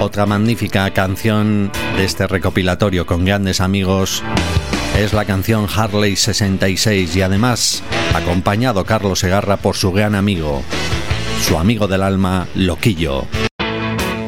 Otra magnífica canción de este recopilatorio con grandes amigos es la canción Harley 66 y además acompañado Carlos Segarra por su gran amigo, su amigo del alma, Loquillo.